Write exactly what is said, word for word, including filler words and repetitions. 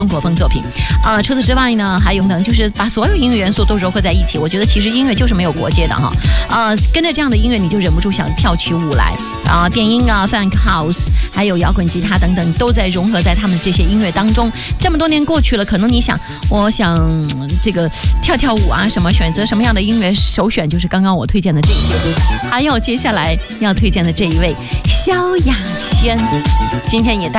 中国风作品，呃，除此之外呢，还有呢，就是把所有音乐元素都糅合在一起。我觉得其实音乐就是没有国界的哈，呃，跟着这样的音乐，你就忍不住想跳起舞来啊、呃，电音啊 ，funk house， 还有摇滚吉他等等，都在融合在他们这些音乐当中。这么多年过去了，可能你想，我想、嗯、这个跳跳舞啊，什么选择什么样的音乐，首选就是刚刚我推荐的这些。还有接下来要推荐的这一位萧亚轩，今天也带。